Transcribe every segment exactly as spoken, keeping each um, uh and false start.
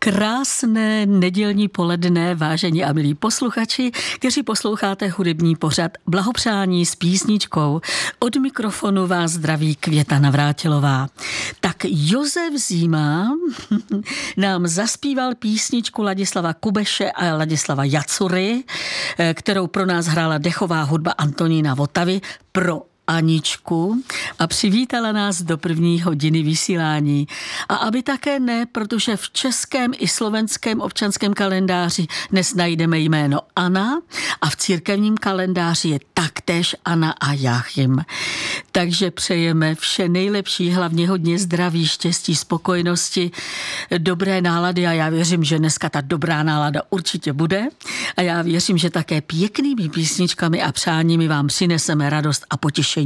Krásné nedělní poledne, vážení a milí posluchači, kteří posloucháte hudební pořad Blahopřání s písničkou. Od mikrofonu vás zdraví Květa Navrátilová. Tak Josef Zíma nám zaspíval písničku Ladislava Kubeše a Ladislava Jacury, kterou pro nás hrála dechová hudba Antonína Votavy pro Aničku a přivítala nás do první hodiny vysílání. A aby také ne, protože v českém i slovenském občanském kalendáři dnes najdeme jméno Anna a v církevním kalendáři je taktéž Anna a Jáchym. Takže přejeme vše nejlepší, hlavně hodně zdraví, štěstí, spokojenosti, dobré nálady a já věřím, že dneska ta dobrá nálada určitě bude a já věřím, že také pěknými písničkami a přáními vám přineseme radost a potěšení.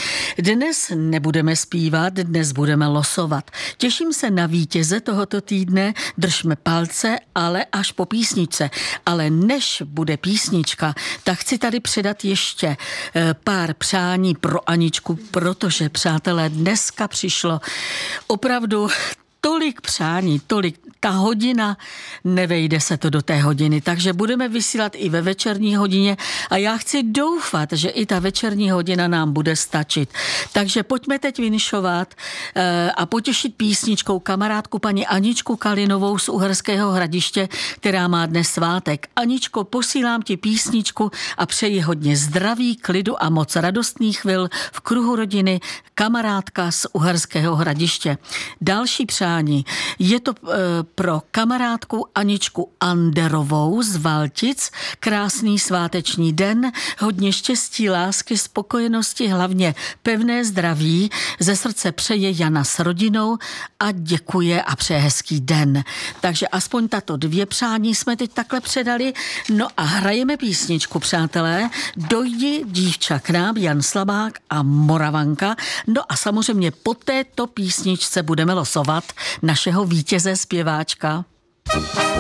Dnes nebudeme zpívat, dnes budeme losovat. Těším se na vítěze tohoto týdne, držme palce, ale až po písničce. Ale než bude písnička, tak chci tady předat ještě pár přání pro Aničku, protože, přátelé, dneska přišlo opravdu tolik přání, tolik, ta hodina, nevejde se to do té hodiny, takže budeme vysílat i ve večerní hodině a já chci doufat, že i ta večerní hodina nám bude stačit. Takže pojďme teď vinšovat a potěšit písničkou kamarádku paní Aničku Kalinovou z Uherského Hradiště, která má dnes svátek. Aničko, posílám ti písničku a přeji hodně zdraví, klidu a moc radostných chvil v kruhu rodiny, kamarádka z Uherského Hradiště. Další přání je to e, pro kamarádku Aničku Anderovou z Valtic. Krásný sváteční den, hodně štěstí, lásky, spokojenosti, hlavně pevné zdraví. Ze srdce přeje Jana s rodinou a děkuje a přeje hezký den. Takže aspoň tato dvě přání jsme teď takhle předali. No a hrajeme písničku, přátelé. Dojdi dívča k nám, Jan Slabák a Moravanka. No a samozřejmě po této písničce budeme losovat našeho vítěze zpěváčka.